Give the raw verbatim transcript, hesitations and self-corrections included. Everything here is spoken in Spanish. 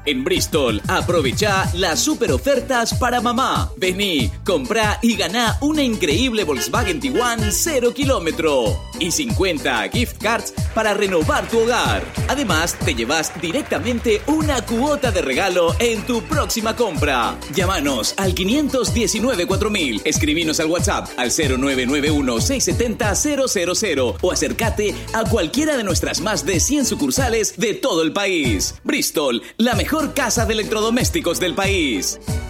En Bristol, aprovecha las super ofertas para mamá. Vení, comprá y ganá una increíble Volkswagen Tiguan cero kilómetro y cincuenta gift cards para renovar tu hogar. Además, te llevas directamente una cuota de regalo en tu próxima compra. Llámanos al quinientos diecinueve cuatro mil, escribinos al WhatsApp al cero nueve nueve uno seis siete cero cero cero cero o acércate a cualquiera de nuestras más de cien sucursales de todo el país. Bristol, la mejor casa de electrodomésticos del país.